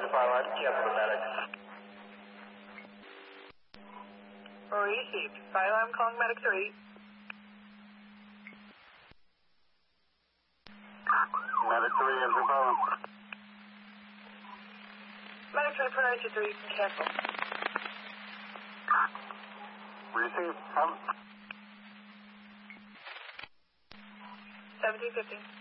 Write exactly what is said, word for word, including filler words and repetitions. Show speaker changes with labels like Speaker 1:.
Speaker 1: fire line, cancel the medic.
Speaker 2: Received. Fire alarm calling medic three.
Speaker 1: Medic three, enter fire alarm.
Speaker 2: Medic three, priority three, cancel.
Speaker 1: Receive, come.
Speaker 2: seventeen fifty.